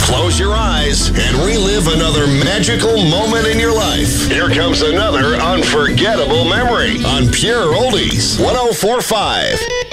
Close your eyes and relive another magical moment in your life. Here comes another unforgettable memory on Pure Oldies 104.5.